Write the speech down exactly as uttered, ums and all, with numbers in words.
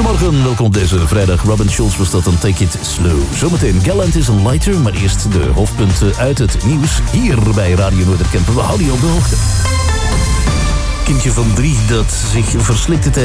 Goedemorgen, welkom op deze vrijdag. Robin Schulz was dat dan Take It Slow. Zometeen Gallant is een lighter, maar eerst de hoofdpunten uit het nieuws. Hier bij Radio Noorderkempen, we houden je op de hoogte. Kindje van drie dat zich verslikte tijdens